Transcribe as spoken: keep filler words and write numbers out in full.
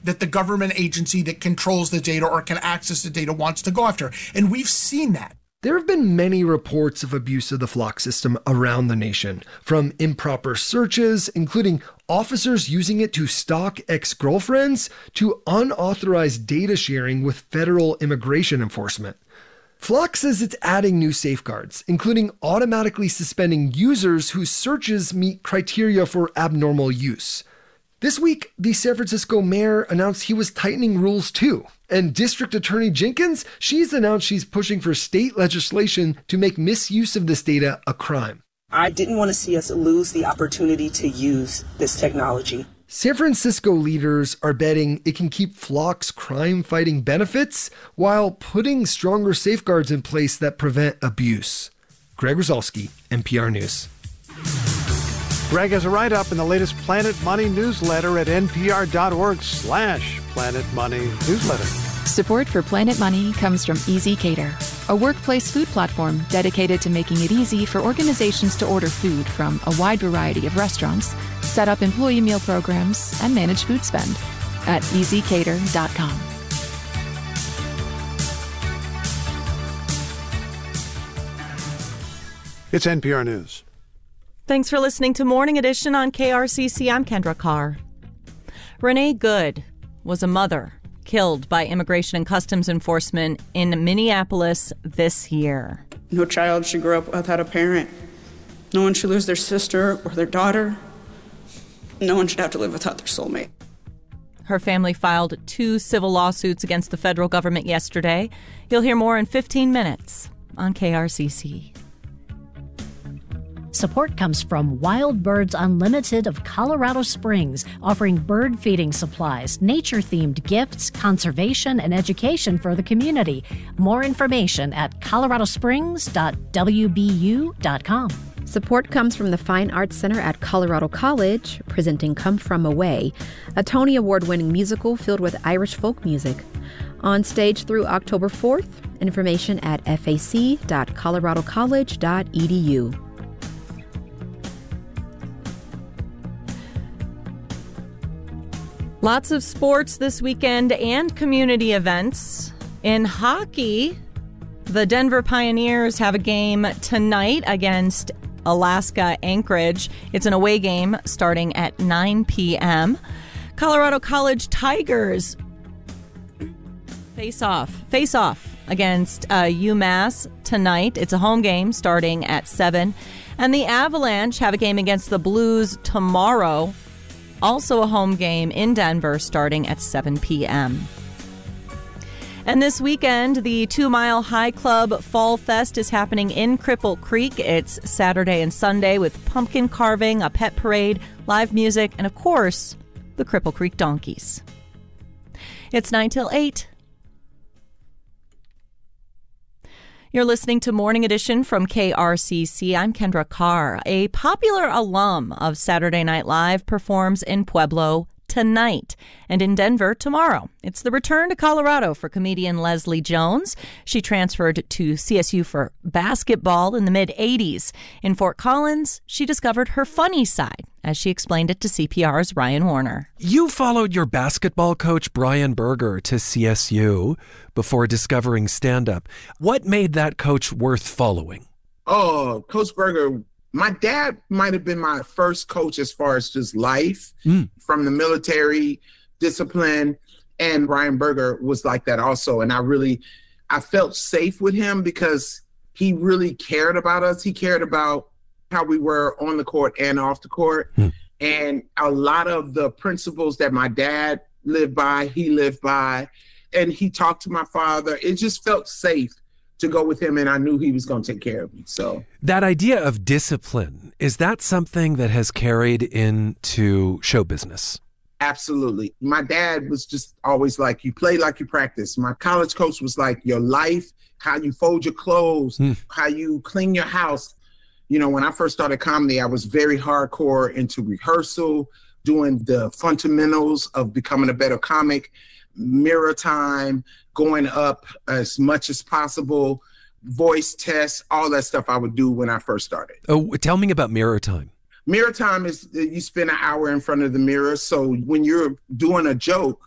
that the government agency that controls the data or can access the data wants to go after. And we've seen that. There have been many reports of abuse of the Flock system around the nation, from improper searches, including officers using it to stalk ex-girlfriends, to unauthorized data sharing with federal immigration enforcement. Flock says it's adding new safeguards, including automatically suspending users whose searches meet criteria for abnormal use. This week, the San Francisco mayor announced he was tightening rules too. And District Attorney Jenkins, she's announced she's pushing for state legislation to make misuse of this data a crime. I didn't want to see us lose the opportunity to use this technology. San Francisco leaders are betting it can keep Flock's crime-fighting benefits while putting stronger safeguards in place that prevent abuse. Greg Rosalsky, N P R News. Greg has a write-up in the latest Planet Money newsletter at npr.org slash Planet Money newsletter. Support for Planet Money comes from ezCater, a workplace food platform dedicated to making it easy for organizations to order food from a wide variety of restaurants, set up employee meal programs, and manage food spend at easy cater dot com. It's N P R News. Thanks for listening to Morning Edition on K R C C. I'm Kendra Carr. Renee Good was a mother killed by Immigration and Customs Enforcement in Minneapolis this year. No child should grow up without a parent. No one should lose their sister or their daughter. No one should have to live without their soulmate. Her family filed two civil lawsuits against the federal government yesterday. You'll hear more in fifteen minutes on K R C C. Support comes from Wild Birds Unlimited of Colorado Springs, offering bird feeding supplies, nature-themed gifts, conservation, and education for the community. More information at colorado springs dot w b u dot com. Support comes from the Fine Arts Center at Colorado College, presenting Come From Away, a Tony Award-winning musical filled with Irish folk music. On stage through October fourth, information at f a c dot colorado college dot e d u. Lots of sports this weekend and community events. In hockey, the Denver Pioneers have a game tonight against Alaska Anchorage. It's an away game starting at nine p.m. Colorado College Tigers face off, face off against uh, UMass tonight. It's a home game starting at seven. And the Avalanche have a game against the Blues tomorrow. Also a home game in Denver starting at seven p.m. And this weekend, the Two Mile High Club Fall Fest is happening in Cripple Creek. It's Saturday and Sunday with pumpkin carving, a pet parade, live music, and of course, the Cripple Creek Donkeys. It's nine till eight. You're listening to Morning Edition from K R C C. I'm Kendra Carr. A popular alum of Saturday Night Live performs in Pueblo tonight and in Denver tomorrow. It's the return to Colorado for comedian Leslie Jones. She transferred to C S U for basketball in the mid-eighties. In Fort Collins, she discovered her funny side, as she explained it to C P R's Ryan Warner. You followed your basketball coach, Brian Berger, to C S U before discovering stand-up. What made that coach worth following? Oh, Coach Berger, my dad might have been my first coach as far as just life, mm. from the military discipline. And Brian Berger was like that also. And I really, I felt safe with him because he really cared about us. He cared about how we were on the court and off the court. Mm. And a lot of the principles that my dad lived by, he lived by. And he talked to my father. It just felt safe to go with him, and I knew he was going to take care of me. So that idea of discipline, is that something that has carried into show business? Absolutely. My dad was just always like, you play like you practice. My college coach was like, your life, how you fold your clothes, mm. how you clean your house. You know, when I first started comedy, I was very hardcore into rehearsal, doing the fundamentals of becoming a better comic, mirror time, going up as much as possible, voice tests, all that stuff I would do when I first started. Oh, tell me about mirror time. Mirror time is you spend an hour in front of the mirror. So when you're doing a joke,